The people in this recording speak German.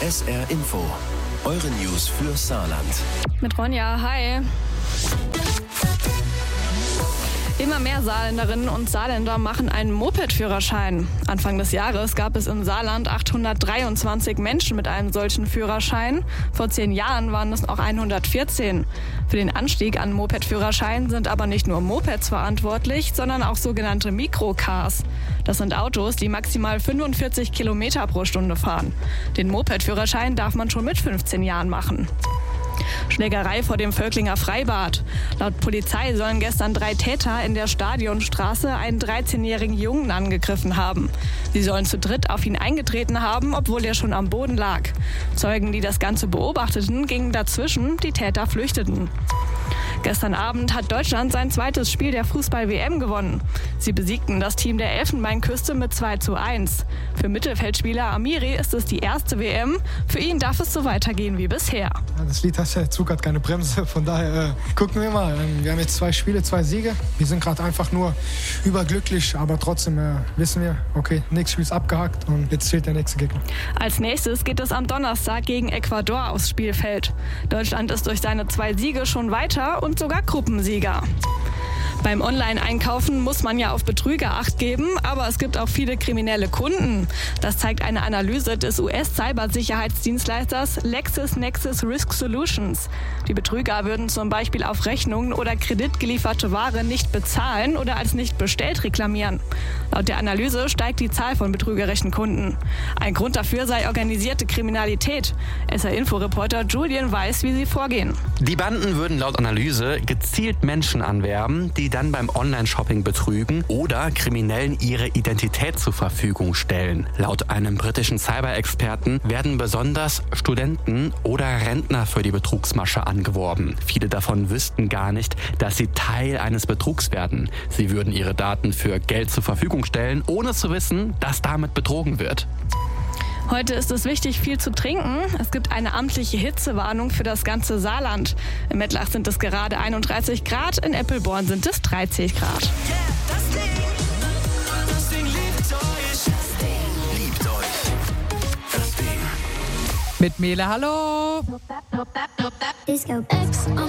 SR Info, eure News für Saarland. Mit Ronja, hi. Immer mehr Saarländerinnen und Saarländer machen einen Moped-Führerschein. Anfang des Jahres gab es im Saarland 823 Menschen mit einem solchen Führerschein. Vor 10 Jahren waren es noch 114. Für den Anstieg an Moped-Führerschein sind aber nicht nur Mopeds verantwortlich, sondern auch sogenannte Mikrocars. Das sind Autos, die maximal 45 Kilometer pro Stunde fahren. Den Moped-Führerschein darf man schon mit 15 Jahren machen. Schlägerei vor dem Völklinger Freibad. Laut Polizei sollen gestern 3 Täter in der Stadionstraße einen 13-jährigen Jungen angegriffen haben. Sie sollen zu dritt auf ihn eingetreten haben, obwohl er schon am Boden lag. Zeugen, die das Ganze beobachteten, gingen dazwischen, die Täter flüchteten. Gestern Abend hat Deutschland sein zweites Spiel der Fußball-WM gewonnen. Sie besiegten das Team der Elfenbeinküste mit 2:1. Für Mittelfeldspieler Amiri ist es die erste WM. Für ihn darf es so weitergehen wie bisher. Das Lied heißt ja, Zug hat keine Bremse, von daher gucken wir mal. Wir haben jetzt 2 Spiele, 2 Siege. Wir sind gerade einfach nur überglücklich, aber trotzdem wissen wir, okay, nächstes Spiel ist abgehakt und jetzt steht der nächste Gegner. Als nächstes geht es am Donnerstag gegen Ecuador aufs Spielfeld. Deutschland ist durch seine 2 Siege schon weiter und sogar Gruppensieger. Beim Online-Einkaufen muss man ja auf Betrüger Acht geben, aber es gibt auch viele kriminelle Kunden. Das zeigt eine Analyse des US-Cybersicherheitsdienstleisters LexisNexis Risk Solutions. Die Betrüger würden zum Beispiel auf Rechnungen oder Kredit gelieferte Ware nicht bezahlen oder als nicht bestellt reklamieren. Laut der Analyse steigt die Zahl von betrügerischen Kunden. Ein Grund dafür sei organisierte Kriminalität. SR-Info-Reporter Julian weiß, wie sie vorgehen. Die Banden würden laut Analyse gezielt Menschen anwerben, die dann beim Online-Shopping betrügen oder Kriminellen ihre Identität zur Verfügung stellen. Laut einem britischen Cyber-Experten werden besonders Studenten oder Rentner für die Betrugsmasche angeworben. Viele davon wüssten gar nicht, dass sie Teil eines Betrugs werden. Sie würden ihre Daten für Geld zur Verfügung stellen, ohne zu wissen, dass damit betrogen wird. Heute ist es wichtig, viel zu trinken. Es gibt eine amtliche Hitzewarnung für das ganze Saarland. In Mettlach sind es gerade 31 Grad, in Eppelborn sind es 30 Grad. Das Ding liebt euch. Das Ding. Mit Mele, hallo! Disco.